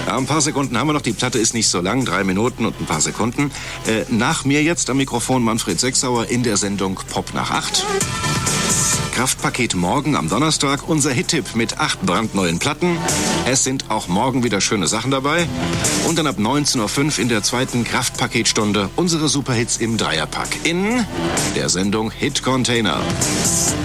Ja, ein paar Sekunden haben wir noch. Die Platte ist nicht so lang, 3 Minuten und ein paar Sekunden. Nach mir jetzt am Mikrofon Manfred Sechsauer in der Sendung Pop nach 8. Kraftpaket morgen am Donnerstag. Unser Hit-Tipp mit 8 brandneuen Platten. Es sind auch morgen wieder schöne Sachen dabei. Und dann ab 19:05 Uhr in der zweiten Kraftpaketstunde unsere Superhits im Dreierpack in der Sendung Hit Container.